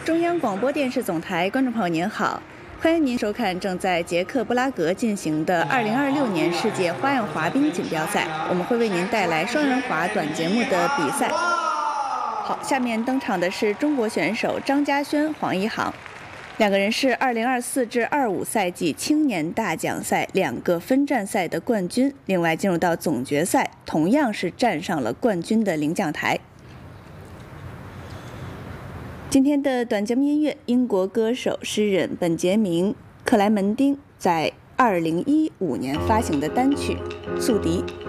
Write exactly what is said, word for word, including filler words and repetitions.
中央广播电视总台观众朋友您好，欢迎您收看正在捷克布拉格进行的二零二六年世界花样滑冰锦标赛，我们会为您带来双人滑短节目的比赛。好，下面登场的是中国选手张家轩、黄一航，两个人是二零二四至二五赛季青年大奖赛两个分站赛的冠军，另外进入到总决赛，同样是站上了冠军的领奖台。今天的短节目音乐，英国歌手诗人本杰明·克莱门丁在二零一五年发行的单曲《宿敌》。